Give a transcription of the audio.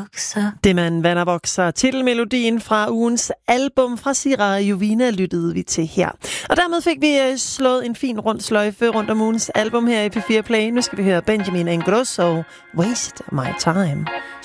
vokser. Det man vand og vokser. Titelmelodien fra ugens album fra Sira og Jovina lyttede vi til her. Og dermed fik vi slået en fin rund sløjfe rundt om ugens album her i P4 Play. Nu skal vi høre Benjamin Ingrosso, Waste My Time.